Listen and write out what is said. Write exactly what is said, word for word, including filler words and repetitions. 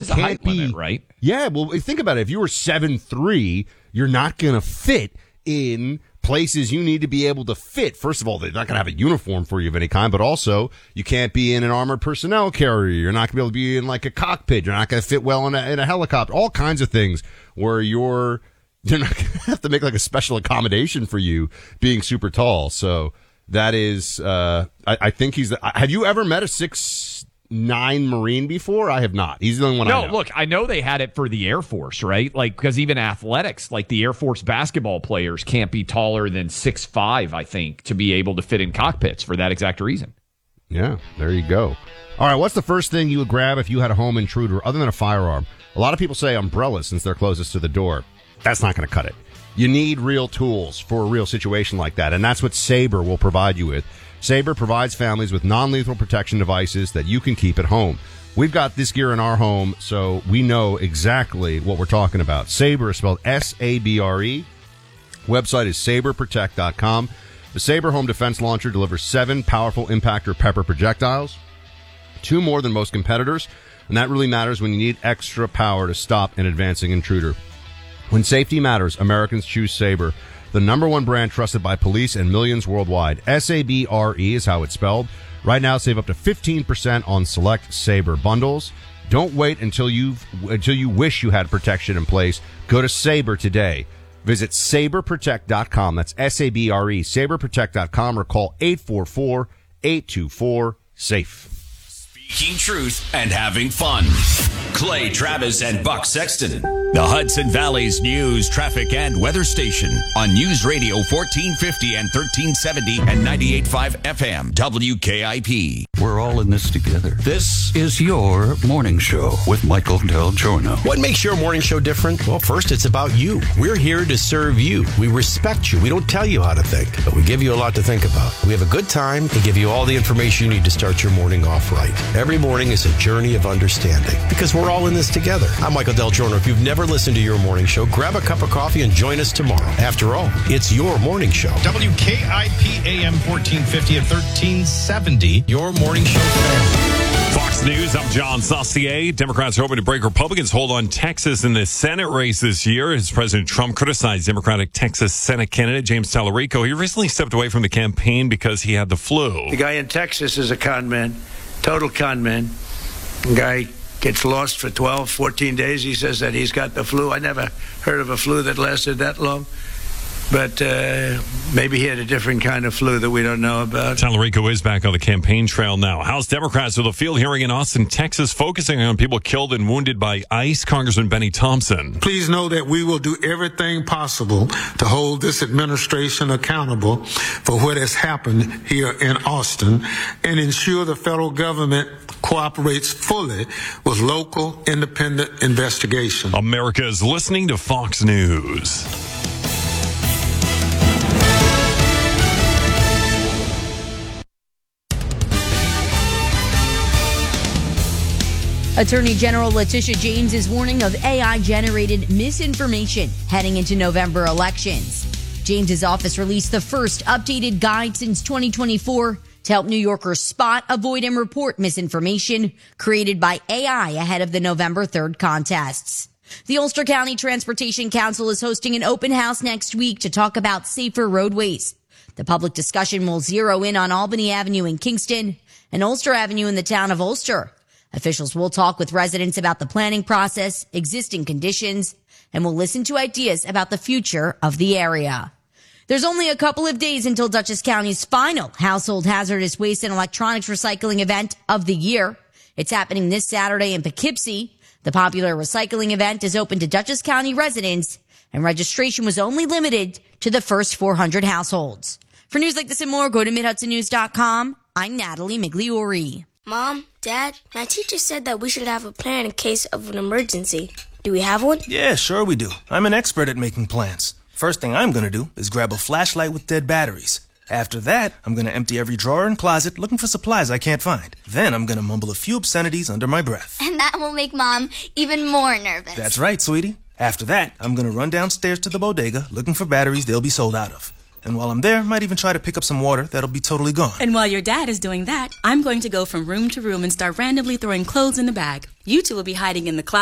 There's a height be, limit, right? Yeah, well, think about it. If you were seven three, you're not going to fit in places you need to be able to fit. First of all, they're not going to have a uniform for you of any kind, but also you can't be in an armored personnel carrier. You're not going to be able to be in like a cockpit. You're not going to fit well in a, in a helicopter. All kinds of things where you're you're not going to have to make like a special accommodation for you being super tall. So that is, uh, I, I think he's. The, have you ever met a six nine Marine before? I have not. He's the only one no, I know. No, look, I know they had it for the Air Force, right? Like, because even athletics, like the Air Force basketball players can't be taller than six five, I think, to be able to fit in cockpits for that exact reason. Yeah, there you go. All right, what's the first thing you would grab if you had a home intruder other than a firearm? A lot of people say umbrellas since they're closest to the door. That's not going to cut it. You need real tools for a real situation like that, and that's what Sabre will provide you with. Sabre provides families with non-lethal protection devices that you can keep at home. We've got this gear in our home, so we know exactly what we're talking about. Sabre is spelled S A B R E. Website is sabre protect dot com. The Sabre Home Defense Launcher delivers seven powerful impactor pepper projectiles, two more than most competitors, and that really matters when you need extra power to stop an advancing intruder. When safety matters, Americans choose Sabre, the number one brand trusted by police and millions worldwide. S A B R E is how it's spelled. Right now, save up to fifteen percent on select Sabre bundles. Don't wait until you've until you wish you had protection in place. Go to Sabre today. Visit sabre protect dot com. That's S A B R E, sabre protect dot com, or call eight four four, eight two four, SAFE. Speaking truth and having fun. Clay Travis and Buck Sexton. The Hudson Valley's news, traffic, and weather station on News Radio fourteen fifty and thirteen seventy and ninety-eight point five F M W K I P. We're all in this together. This is your morning show with Michael Del Giorno. What makes your morning show different? Well, first, it's about you. We're here to serve you. We respect you. We don't tell you how to think, but we give you a lot to think about. We have a good time and give you all the information you need to start your morning off right. Every morning is a journey of understanding because we're all in this together. I'm Michael Del Giorno. If you've never listened to your morning show, grab a cup of coffee and join us tomorrow. After all, it's your morning show. W K I P A M fourteen fifty and thirteen seventy, your morning show family. Fox News, I'm John Saucier. Democrats are hoping to break Republicans' hold on Texas in the Senate race this year as President Trump criticized Democratic Texas Senate candidate James Tallarico. He recently stepped away from the campaign because he had the flu. The guy in Texas is a con man, total con man. The guy gets lost for twelve, fourteen days. He says that he's got the flu. I never heard of a flu that lasted that long. But uh, maybe he had a different kind of flu that we don't know about. Tallarico is back on the campaign trail now. House Democrats with a field hearing in Austin, Texas, focusing on people killed and wounded by ICE. Congressman Benny Thompson. Please know that we will do everything possible to hold this administration accountable for what has happened here in Austin and ensure the federal government cooperates fully with local independent investigation. America is listening to Fox News. Attorney General Letitia James is warning of A I-generated misinformation heading into November elections. James's office released the first updated guide since twenty twenty-four to help New Yorkers spot, avoid, and report misinformation created by A I ahead of the November third contests. The Ulster County Transportation Council is hosting an open house next week to talk about safer roadways. The public discussion will zero in on Albany Avenue in Kingston and Ulster Avenue in the town of Ulster. Officials will talk with residents about the planning process, existing conditions, and will listen to ideas about the future of the area. There's only a couple of days until Dutchess County's final household hazardous waste and electronics recycling event of the year. It's happening this Saturday in Poughkeepsie. The popular recycling event is open to Dutchess County residents, and registration was only limited to the first four hundred households. For news like this and more, go to mid hudson news dot com. I'm Natalie Migliori. Mom, Dad, my teacher said that we should have a plan in case of an emergency. Do we have one? Yeah, sure we do. I'm an expert at making plans. First thing I'm going to do is grab a flashlight with dead batteries. After that, I'm going to empty every drawer and closet looking for supplies I can't find. Then I'm going to mumble a few obscenities under my breath. And that will make Mom even more nervous. That's right, sweetie. After that, I'm going to run downstairs to the bodega looking for batteries they'll be sold out of. And while I'm there, might even try to pick up some water that'll be totally gone. And while your dad is doing that, I'm going to go from room to room and start randomly throwing clothes in the bag. You two will be hiding in the closet.